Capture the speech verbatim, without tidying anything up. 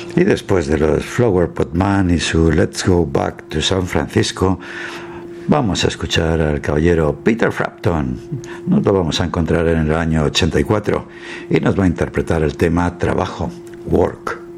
Y después de los Flower Pot Man y su Let's Go Back to San Francisco, vamos a escuchar al caballero Peter Frampton. Nos lo vamos a encontrar en el año ochenta y cuatro y nos va a interpretar el tema Trabajo, Work.